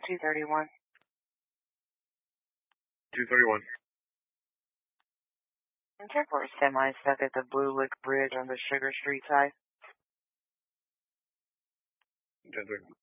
231. 231. Temporary semi stuck at the Blue Lick Bridge on the Sugar Street side. 10-3.